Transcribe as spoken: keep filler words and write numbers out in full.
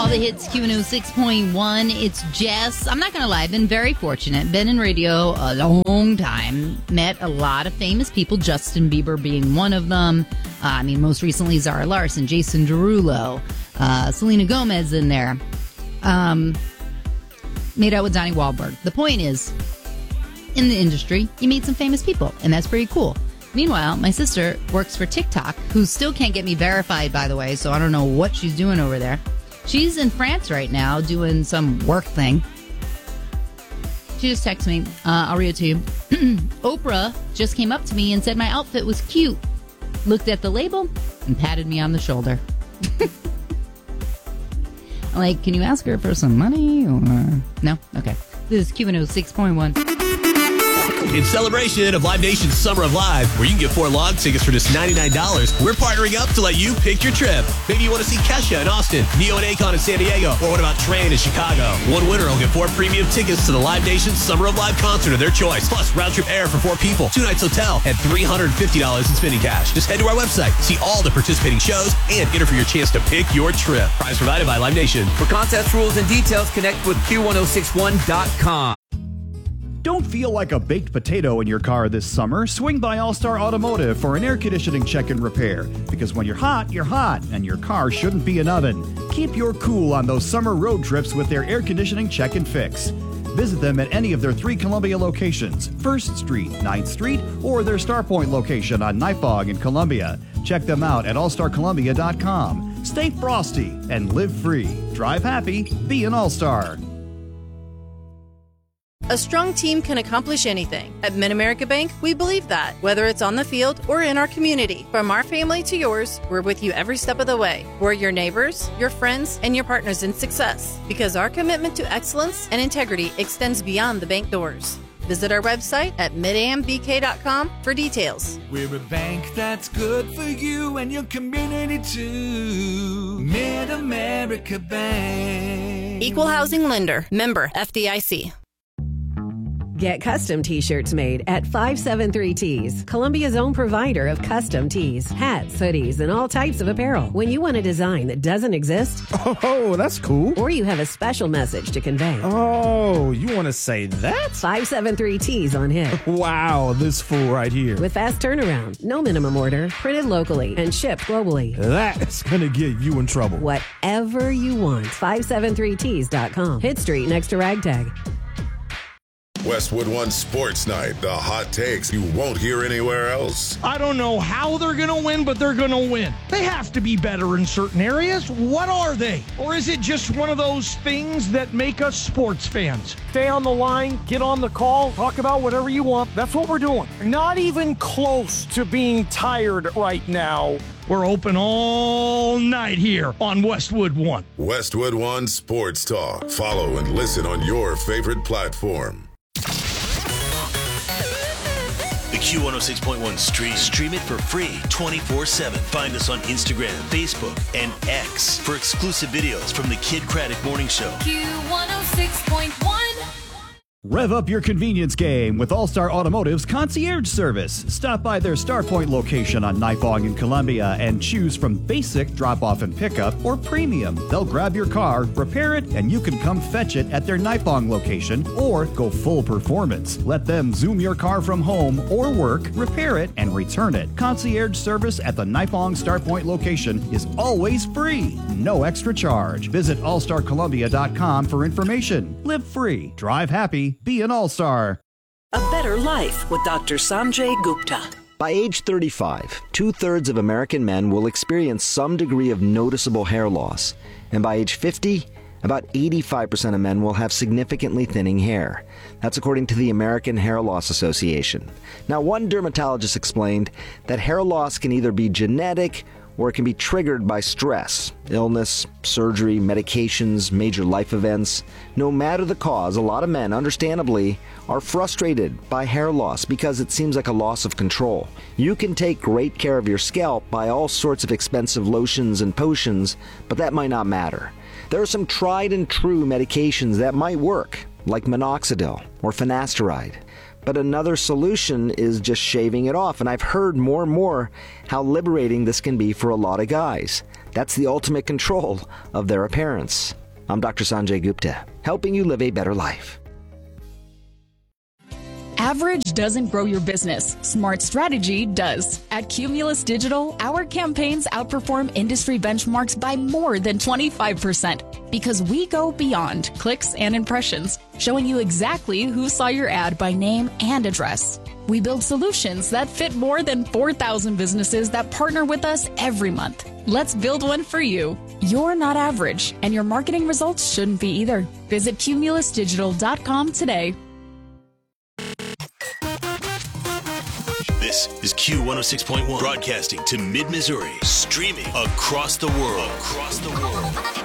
All the hits, Q one oh six point one. It's Jess. I'm not going to lie. I've been very fortunate. Been in radio a long time. Met a lot of famous people, Justin Bieber being one of them. Uh, I mean, most recently, Zara Larson, Jason Derulo, uh, Selena Gomez in there. Um, made out with Donnie Wahlberg. The point is, in the industry, you meet some famous people, and that's pretty cool. Meanwhile, my sister works for TikTok, who still can't get me verified, by the way, so I don't know what she's doing over there. She's in France right now doing some work thing. She just texted me. Uh, I'll read it to you. Oprah just came up to me and said my outfit was cute. Looked at the label and patted me on the shoulder. I'm like, can you ask her for some money? Or no? Okay. This is Q one oh six point one. In celebration of Live Nation's Summer of Live, where you can get four log tickets for just ninety-nine dollars, we're partnering up to let you pick your trip. Maybe you want to see Kesha in Austin, Neo and Akon in San Diego, or what about Train in Chicago? One winner will get four premium tickets to the Live Nation's Summer of Live concert of their choice, plus round-trip air for four people, two nights hotel, and three hundred fifty dollars in spending cash. Just head to our website, see all the participating shows, and enter for your chance to pick your trip. Prize provided by Live Nation. For contest rules and details, connect with Q one oh six one dot com. Don't feel like a baked potato in your car this summer? Swing by All-Star Automotive for an air conditioning check and repair. Because when you're hot, you're hot, and your car shouldn't be an oven. Keep your cool on those summer road trips with their air conditioning check and fix. Visit them at any of their three Columbia locations, first Street, ninth Street, or their Starpoint location on Nipawg in Columbia. Check them out at all star columbia dot com. Stay frosty and live free. Drive happy, be an All-Star. A strong team can accomplish anything. At Mid-America Bank, we believe that, whether it's on the field or in our community. From our family to yours, we're with you every step of the way. We're your neighbors, your friends, and your partners in success, because our commitment to excellence and integrity extends beyond the bank doors. Visit our website at mid a m b k dot com for details. We're a bank that's good for you and your community too. Mid-America Bank. Equal Housing Lender. Member F D I C. Get custom t-shirts made at five seven three Tees, Columbia's own provider of custom tees, hats, hoodies, and all types of apparel. When you want a design that doesn't exist, oh, that's cool. Or you have a special message to convey. Oh, you want to say that? five seven three Tees on hit. Wow, this fool right here. With fast turnaround, no minimum order, printed locally, and shipped globally. That's going to get you in trouble. Whatever you want, five seven three tees dot com. Hit Street next to Ragtag. Westwood One Sports Night, the hot takes you won't hear anywhere else. I don't know how they're going to win, but they're going to win. They have to be better in certain areas. What are they? Or is it just one of those things that make us sports fans? Stay on the line, get on the call, talk about whatever you want. That's what we're doing. Not even close to being tired right now. We're open all night here on Westwood One. Westwood One Sports Talk. Follow and listen on your favorite platform. The Q one oh six point one stream. Stream it for free twenty-four seven. Find us on Instagram, Facebook, and X for exclusive videos from the Kid Craddock Morning Show. Q one oh six point one. Rev up your convenience game with All-Star Automotive's concierge service. Stop by their Starpoint location on Nipawg in Columbia and choose from basic drop-off and pickup or premium. They'll grab your car, repair it, and you can come fetch it at their Nipawg location or go full performance. Let them zoom your car from home or work, repair it, and return it. Concierge service at the Nipawg Starpoint location is always free. No extra charge. Visit all star columbia dot com for information. Live free. Drive happy. Be an all-star. A better life with Doctor Sanjay Gupta. By age thirty-five, two-thirds of American men will experience some degree of noticeable hair loss. And by age fifty, about eighty-five percent of men will have significantly thinning hair. That's according to the American Hair Loss Association. Now, one dermatologist explained that hair loss can either be genetic or it can be triggered by stress, illness, surgery, medications, major life events. No matter the cause, a lot of men, understandably, are frustrated by hair loss because it seems like a loss of control. You can take great care of your scalp by all sorts of expensive lotions and potions, but that might not matter. There are some tried and true medications that might work, like minoxidil or finasteride. But another solution is just shaving it off, and I've heard more and more how liberating this can be for a lot of guys. That's the ultimate control of their appearance. I'm Doctor Sanjay Gupta, helping you live a better life. Average doesn't grow your business. Smart strategy does. At Cumulus Digital, our campaigns outperform industry benchmarks by more than twenty-five percent because we go beyond clicks and impressions, showing you exactly who saw your ad by name and address. We build solutions that fit more than four thousand businesses that partner with us every month. Let's build one for you. You're not average, and your marketing results shouldn't be either. Visit cumulus digital dot com today. This is Q one oh six point one, broadcasting to mid-Missouri, streaming across the world. Across the world.